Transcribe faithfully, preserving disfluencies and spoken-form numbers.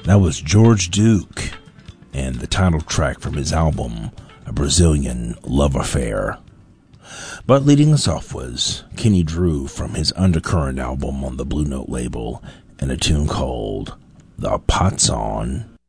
That was George Duke and the title track from his album, A Brazilian Love Affair. But leading us off was Kenny Drew from his Undercurrent album on the Blue Note label, and a tune called The Pot's On.